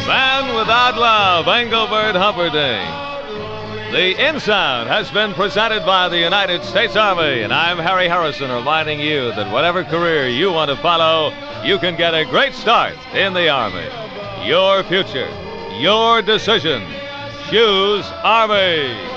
Man Without Love, Engelbert Humperdinck. The In Sound has been presented by the United States Army, and I'm Harry Harrison reminding you that whatever career you want to follow, you can get a great start in the Army. Your future, your decision. Choose Army.